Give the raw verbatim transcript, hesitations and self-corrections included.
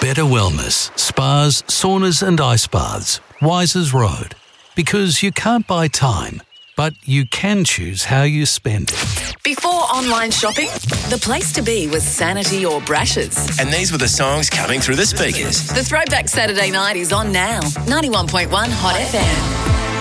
Better Wellness, spas, saunas and ice baths, Wisers Road. Because you can't buy time, but you can choose how you spend it. Before online shopping, the place to be was Sanity or Brashes. And these were the songs coming through the speakers. The Throwback Saturday Night is on now. ninety-one point one Hot F M.